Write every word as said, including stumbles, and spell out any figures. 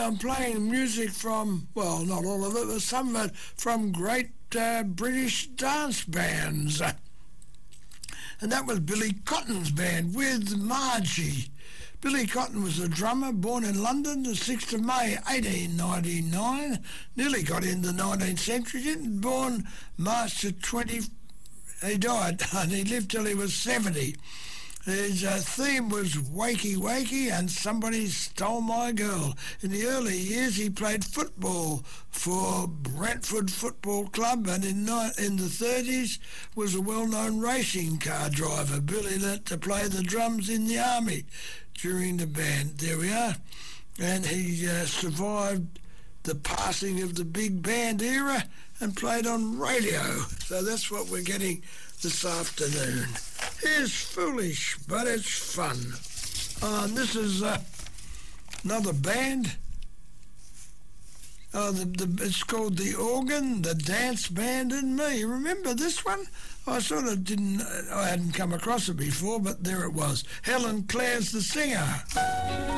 I'm playing music from, well, not all of it, but some of it from great uh, British dance bands. And that was Billy Cotton's band with Margie. Billy Cotton was a drummer born in London the sixth of May eighteen ninety-nine. Nearly got in the nineteenth century. Didn't born March the twentieth. He died and he lived till he was seventy. His uh, theme was Wakey Wakey and Somebody Stole My Girl. In the early years he played football for Brentford Football Club, and in, ni- in the thirties was a well-known racing car driver. Billy learnt to play the drums in the army during the band. There we are. And he uh, survived the passing of the big band era and played on radio. So that's what we're getting this afternoon. It's foolish, but it's fun. Uh, this is uh, another band. Uh, the, the, it's called The Organ, The Dance Band and Me. Remember this one? I sort of didn't, I hadn't come across it before, but there it was. Helen Clare's the singer.